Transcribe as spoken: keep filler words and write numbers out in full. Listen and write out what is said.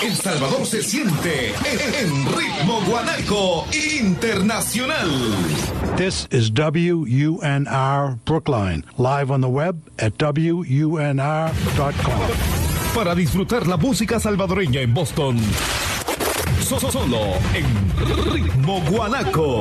El Salvador se siente en, en Ritmo Guanaco Internacional. This is W U N R Brookline, live on the web at W U N R dot com. Para disfrutar la música salvadoreña en Boston, so- solo en Ritmo Guanaco.